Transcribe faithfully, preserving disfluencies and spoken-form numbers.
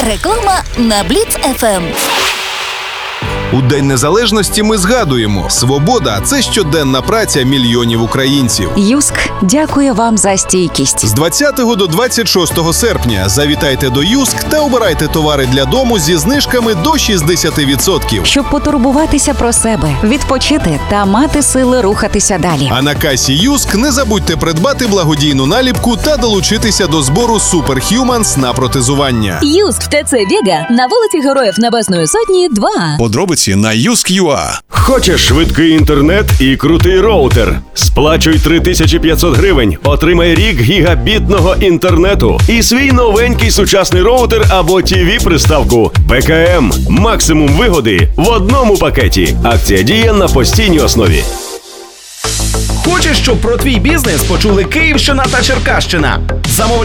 Реклама на Бліц еф ем. У День Незалежності ми згадуємо: свобода – це щоденна праця мільйонів українців. Юск дякує вам за стійкість. З двадцятого до двадцять шостого серпня завітайте до Юск та обирайте товари для дому зі знижками до шістдесят відсотків. Щоб потурбуватися про себе, відпочити та мати сили рухатися далі. А на касі Юск не забудьте придбати благодійну наліпку та долучитися до збору Superhumans на протезування. Юск в ТЦ Вега на вулиці Героїв Небесної Сотні, два. Подробиці на юск точка ю а. Хочеш швидкий інтернет і крутий роутер? Сплачуй три тисячі п'ятсот гривень, отримай рік гігабітного інтернету і свій новенький сучасний роутер або ті ві-приставку. пе ка ем – максимум вигоди в одному пакеті. Акція діє на постійній основі. Хочеш, щоб про твій бізнес почули Київщина та Черкащина? Замовляй